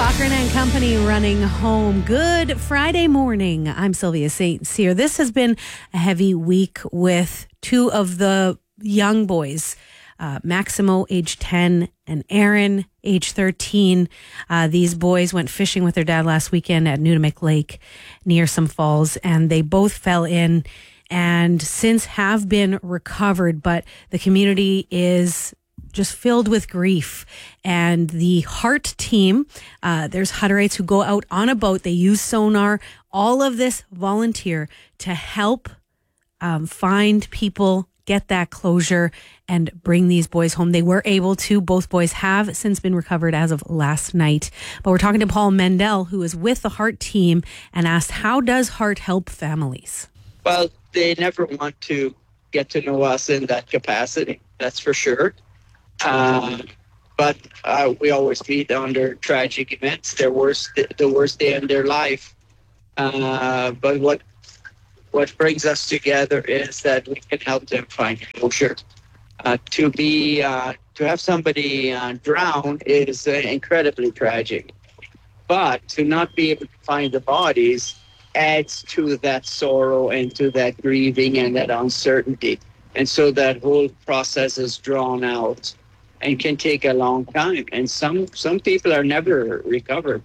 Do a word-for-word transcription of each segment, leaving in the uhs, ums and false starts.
Cochran and Company running home. Good Friday morning. I'm Sylvia Saint Cyr. This has been a heavy week with two of the young boys, uh, Maximo, age ten, and Aaron, age thirteen. Uh, these boys went fishing with their dad last weekend at Nudamik Lake near some falls, and they both fell in and since have been recovered, but the community is just filled with grief. And the Heart team, uh, there's Hutterites who go out on a boat. They use sonar, all of this volunteer to help um, find people, get that closure, and bring these boys home. They were able to. Both boys have since been recovered as of last night. But we're talking to Paul Mendel, who is with the Heart team, and asked, how does Heart help families? Well, they never want to get to know us in that capacity, that's for sure. Uh, but uh, we always meet under tragic events, their worst, the worst day in their life. Uh, but what what brings us together is that we can help them find closure. Uh, to be uh, to have somebody uh, drown is uh, incredibly tragic, but to not be able to find the bodies adds to that sorrow and to that grieving and that uncertainty. And so that whole process is drawn out and can take a long time. And some some people are never recovered,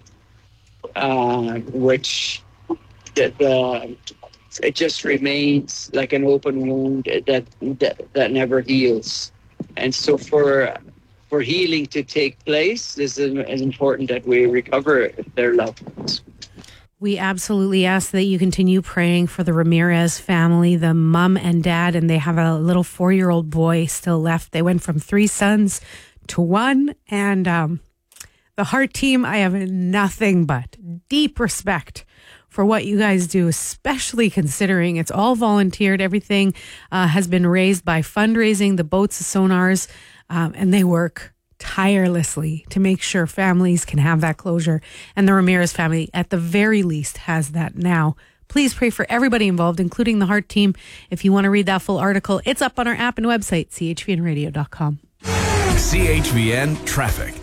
uh, which the, the, it just remains like an open wound that, that that never heals. And so for for healing to take place, this is it's important that we recover their loved ones. We absolutely ask that you continue praying for the Ramirez family, the mom and dad, and they have a little four-year-old boy still left. They went from three sons to one, and um, the Heart team, I have nothing but deep respect for what you guys do, especially considering it's all volunteered. Everything uh, has been raised by fundraising, the boats, the sonars, um, and they work tirelessly to make sure families can have that closure. And the Ramirez family, at the very least, has that now. Please pray for everybody involved, including the Heart team. If you want to read that full article, it's up on our app and website, c h v n radio dot com. C H V N Traffic.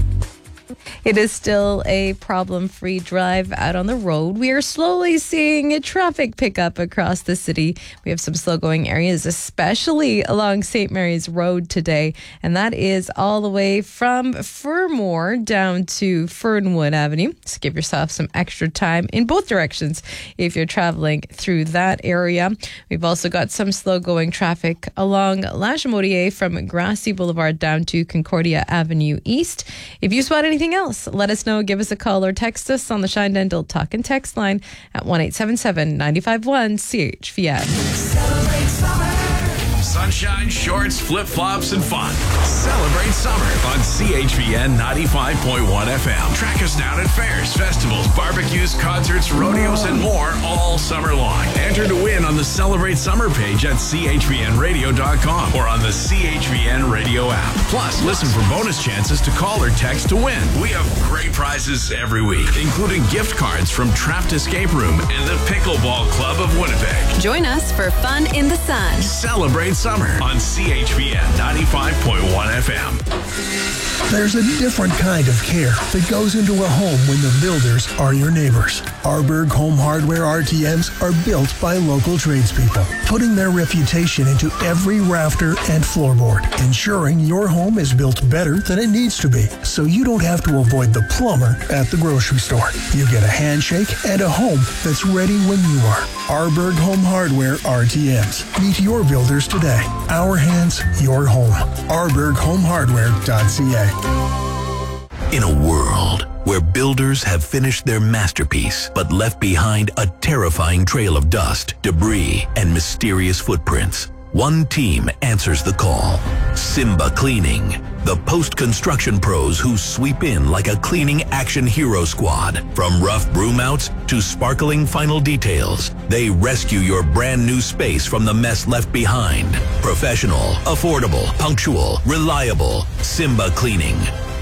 It is still a problem-free drive out on the road. We are slowly seeing a traffic pickup across the city. We have some slow-going areas, especially along Saint Mary's Road today, and that is all the way from Fermor down to Fernwood Avenue. So give yourself some extra time in both directions if you're traveling through that area. We've also got some slow-going traffic along La Chaudière from Grassy Boulevard down to Concordia Avenue East. If you spot anything else, let us know. Give us a call or text us on the Shine Dental Talk and Text line at one eight seven seven, nine five one, C H V N. Celebrate summer. Sunshine, shorts, flip-flops, and fun. Celebrate summer on C H V N ninety-five point one F M. Track us down at fairs, festivals, barbecues, concerts, rodeos, and more all summer long. Enter to win on the Celebrate Summer page at c h v n radio dot com or on the C H V N Radio app. Plus, listen for bonus chances to call or text to win. We have great prizes every week, including gift cards from Trapped Escape Room and the Pickleball Club of Winnipeg. Join us for fun in the sun. Celebrate summer on C H V N ninety-five point one F M. There's a different kind of care that goes into a home when the builders are your neighbors. Arberg Home Hardware R T Ms are built by local tradespeople, putting their reputation into every rafter and floorboard, ensuring your home is built better than it needs to be, so you don't have to avoid the plumber at the grocery store. You get a handshake and a home that's ready when you are. Arberg Home Hardware R T Ms. Meet your builders today. Our hands, your home. arberg home hardware dot c a. In a world where builders have finished their masterpiece but left behind a terrifying trail of dust, debris, and mysterious footprints, one team answers the call. Simba Cleaning, the post-construction pros who sweep in like a cleaning action hero squad. From rough broom outs to sparkling final details, they rescue your brand new space from the mess left behind. Professional, affordable, punctual, reliable. Simba Cleaning.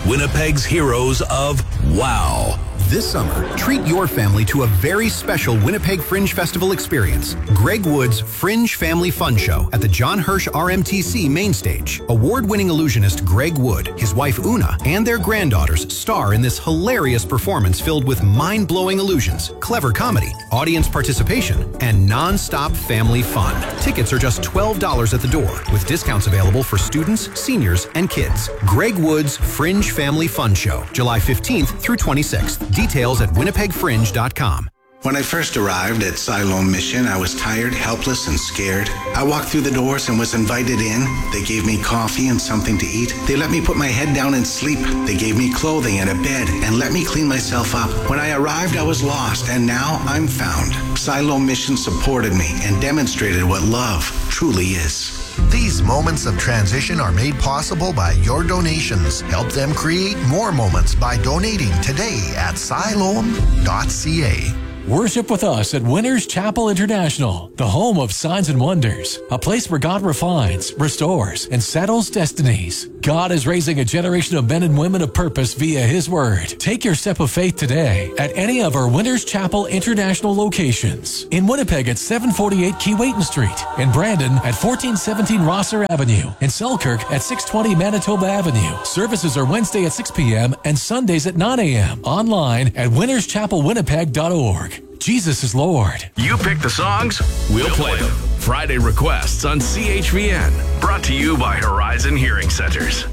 Winnipeg's heroes of WOW. This summer, treat your family to a very special Winnipeg Fringe Festival experience. Greg Wood's Fringe Family Fun Show at the John Hirsch R M T C main stage. Award-winning illusionist Greg Wood, his wife Una, and their granddaughters star in this hilarious performance filled with mind-blowing illusions, clever comedy, audience participation, and non-stop family fun. Tickets are just twelve dollars at the door, with discounts available for students, seniors, and kids. Greg Wood's Fringe Family Fun Show, July fifteenth through twenty-sixth. Details at winnipeg fringe dot com. When I first arrived at Siloam Mission, I was tired, helpless, and scared. I walked through the doors and was invited in. They gave me coffee and something to eat. They let me put my head down and sleep. They gave me clothing and a bed and let me clean myself up. When I arrived, I was lost, and now I'm found. Siloam Mission supported me and demonstrated what love truly is. These moments of transition are made possible by your donations. Help them create more moments by donating today at siloam dot c a. Worship with us at Winners Chapel International, the home of signs and wonders, a place where God refines, restores, and settles destinies. God is raising a generation of men and women of purpose via His Word. Take your step of faith today at any of our Winners Chapel International locations. In Winnipeg at seven forty-eight Keewatin Street, in Brandon at fourteen seventeen Rosser Avenue, in Selkirk at six twenty Manitoba Avenue. Services are Wednesday at six p.m. and Sundays at nine a.m. Online at winners chapel winnipeg dot org. Jesus is Lord. You pick the songs, we'll play them. Friday requests on C H V N. Brought to you by Horizon Hearing Centers.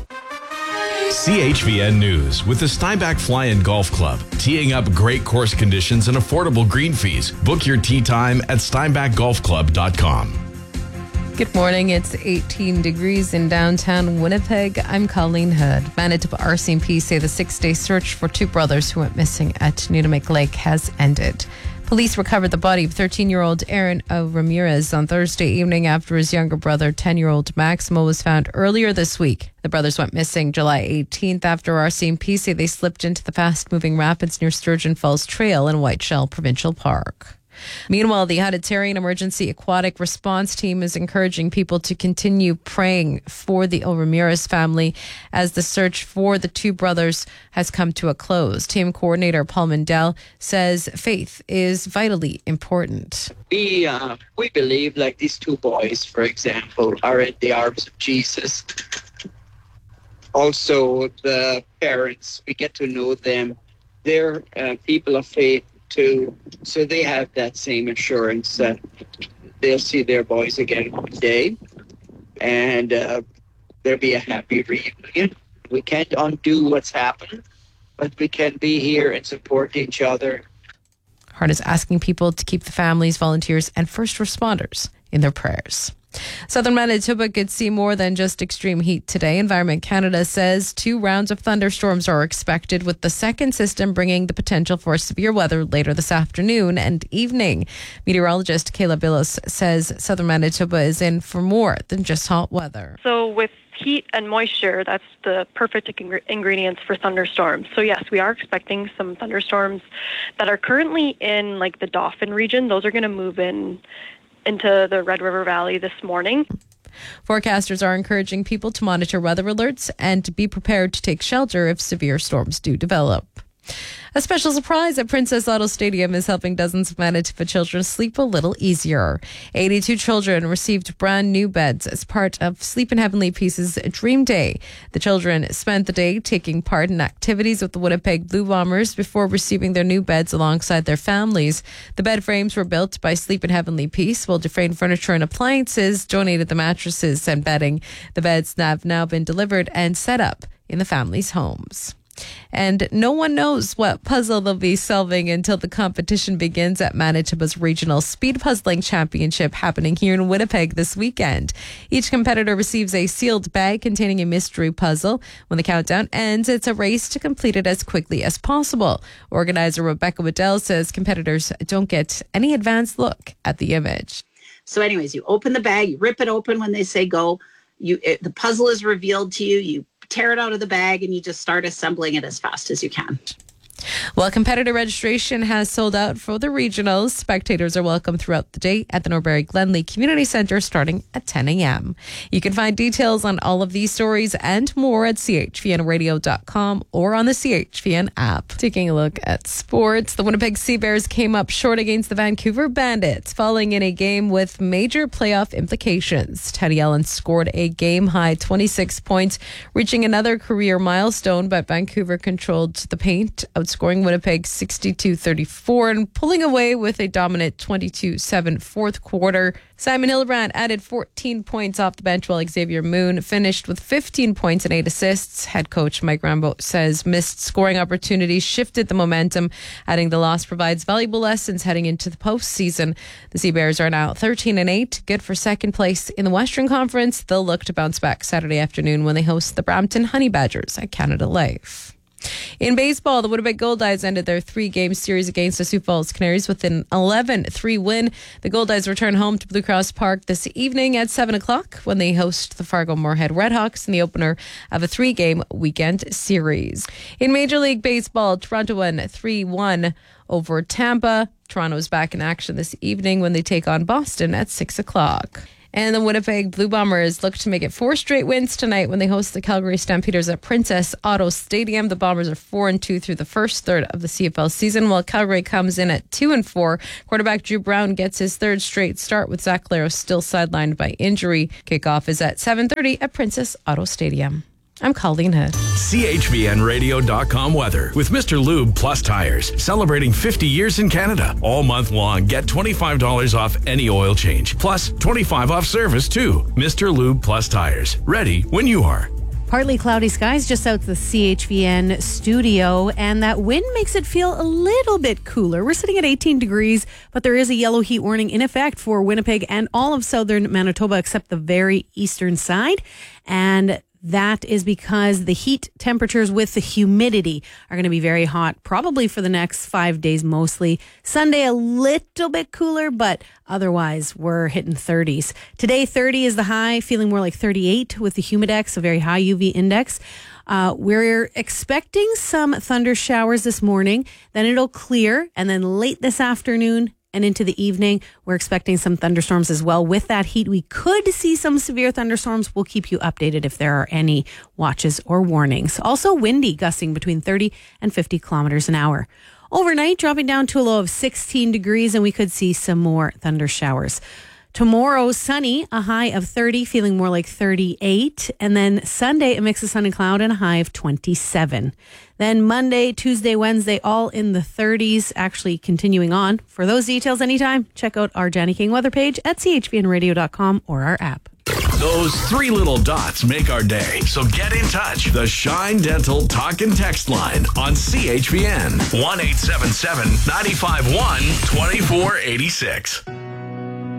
C H V N News with the Steinbach Fly-In Golf Club. Teeing up great course conditions and affordable green fees. Book your tee time at steinbach golf club dot com. Good morning. It's eighteen degrees in downtown Winnipeg. I'm Colleen Hood. Manitoba R C M P say the six-day search for two brothers who went missing at Nunamik Lake has ended. Police recovered the body of thirteen-year-old Aaron Ramirez on Thursday evening after his younger brother, ten-year-old Maximo, was found earlier this week. The brothers went missing July eighteenth after R C M P say they slipped into the fast-moving rapids near Sturgeon Falls Trail in Whiteshell Provincial Park. Meanwhile, the Humanitarian Emergency Aquatic Response Team is encouraging people to continue praying for the O. Ramirez family as the search for the two brothers has come to a close. Team coordinator Paul Mendel says faith is vitally important. We uh, we believe, like these two boys, for example, are in the arms of Jesus. Also, the parents, we get to know them. They're uh, people of faith too, so they have that same assurance that they'll see their boys again one day, and uh, there'll be a happy reunion. We can't undo what's happened, but we can be here and support each other. Heart is asking people to keep the families, volunteers, and first responders in their prayers. Southern Manitoba could see more than just extreme heat today. Environment Canada says two rounds of thunderstorms are expected, with the second system bringing the potential for severe weather later this afternoon and evening. Meteorologist Kayla Billos says Southern Manitoba is in for more than just hot weather. So with heat and moisture, that's the perfect ing- ingredients for thunderstorms. So yes, we are expecting some thunderstorms that are currently in like the Dauphin region. Those are going to move in into the Red River Valley this morning. Forecasters are encouraging people to monitor weather alerts and to be prepared to take shelter if severe storms do develop. A special surprise at Princess Auto Stadium is helping dozens of Manitoba children sleep a little easier. eighty-two children received brand new beds as part of Sleep in Heavenly Peace's Dream Day. The children spent the day taking part in activities with the Winnipeg Blue Bombers before receiving their new beds alongside their families. The bed frames were built by Sleep in Heavenly Peace, while Dufresne Furniture and Appliances donated the mattresses and bedding. The beds have now been delivered and set up in the families' homes. And no one knows what puzzle they'll be solving until the competition begins at Manitoba's Regional Speed Puzzling Championship happening here in Winnipeg this weekend. Each competitor receives a sealed bag containing a mystery puzzle. When the countdown ends, it's a race to complete it as quickly as possible. Organizer Rebecca Waddell says competitors don't get any advanced look at the image. So anyways, you open the bag, you rip it open when they say go. You it, the puzzle is revealed to you. You tear it out of the bag and you just start assembling it as fast as you can. Well, competitor registration has sold out for the regionals. Spectators are welcome throughout the day at the Norbury Glenlee Community Centre starting at ten a.m. You can find details on all of these stories and more at c h v n radio dot com or on the C H V N app. Taking a look at sports, the Winnipeg Sea Bears came up short against the Vancouver Bandits, falling in a game with major playoff implications. Teddy Allen scored a game-high twenty-six points, reaching another career milestone, but Vancouver controlled the paint, outscoring Winnipeg sixty-two thirty-four and pulling away with a dominant twenty-two seven fourth quarter. Simon Hildebrand added fourteen points off the bench, while Xavier Moon finished with fifteen points and eight assists. Head coach Mike Rambo says missed scoring opportunities shifted the momentum, adding the loss provides valuable lessons heading into the postseason. The Sea Bears are now thirteen and eight, good for second place in the Western Conference. They'll look to bounce back Saturday afternoon when they host the Brampton Honey Badgers at Canada Life. In baseball, the Winnipeg Goldeyes ended their three-game series against the Sioux Falls Canaries with an eleven three win. The Goldeyes return home to Blue Cross Park this evening at seven o'clock when they host the Fargo-Moorhead Redhawks in the opener of a three-game weekend series. In Major League Baseball, Toronto won three one over Tampa. Toronto's back in action this evening when they take on Boston at six o'clock. And the Winnipeg Blue Bombers look to make it four straight wins tonight when they host the Calgary Stampeders at Princess Auto Stadium. The Bombers are four and two through the first third of the C F L season, while Calgary comes in at two and four. Quarterback Drew Brown gets his third straight start, with Zach Laro still sidelined by injury. Kickoff is at seven thirty at Princess Auto Stadium. I'm Colleen Hood. C H V N radio dot com weather with Mister Lube Plus Tires. Celebrating fifty years in Canada. All month long, get twenty-five dollars off any oil change. Plus twenty-five dollars off service too. Mister Lube Plus Tires. Ready when you are. Partly cloudy skies just out the C H V N studio, and that wind makes it feel a little bit cooler. We're sitting at eighteen degrees, but there is a yellow heat warning in effect for Winnipeg and all of southern Manitoba except the very eastern side. And that is because the heat temperatures with the humidity are going to be very hot, probably for the next five days mostly. Sunday, a little bit cooler, but otherwise we're hitting thirties. Today, thirty is the high, feeling more like thirty-eight with the humidex, a very high U V index. Uh, we're expecting some thunder showers this morning, then it'll clear, and then late this afternoon and into the evening, we're expecting some thunderstorms as well. With that heat, we could see some severe thunderstorms. We'll keep you updated if there are any watches or warnings. Also windy, gusting between thirty and fifty kilometers an hour. Overnight, dropping down to a low of sixteen degrees, and we could see some more thunder showers. Tomorrow, sunny, a high of thirty, feeling more like thirty-eight. And then Sunday, a mix of sun and cloud and a high of twenty-seven. Then Monday, Tuesday, Wednesday, all in the thirties, actually continuing on. For those details anytime, check out our Johnny King weather page at c h v n radio dot com or our app. Those three little dots make our day. So get in touch. The Shine Dental Talk and Text line on C H V N. one eight seven seven, nine five one, two four eight six.